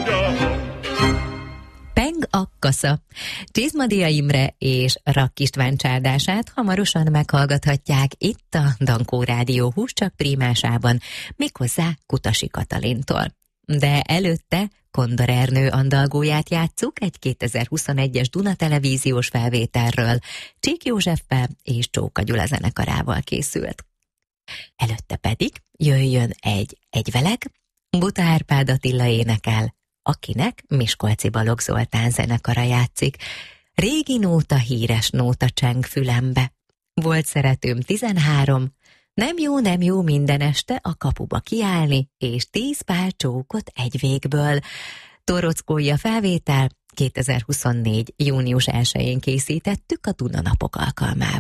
Peng Akkasza. Csizmadia Imre és Rakk István csárdását hamarosan meghallgathatják itt a Dankó Rádió Húscsak prímásában, méghozzá Kutasi Katalintól. De előtte Kondor Ernő andalgóját játsszuk egy 2021-es Duna televíziós felvételről, Csík Józseffel és Csóka Gyula zenekarával készült. Előtte pedig jöjjön egy egyveleg, Buta Árpád Attila énekel, akinek Miskolci Balogh Zoltán zenekara játszik. Régi nóta, híres nóta cseng fülembe. Volt szeretőm 13, nem jó minden este a kapuba kiállni, és 10 pár csókot egy végből. Torockója felvétel 2024. június 1-én készítettük a Duna napok alkalmával.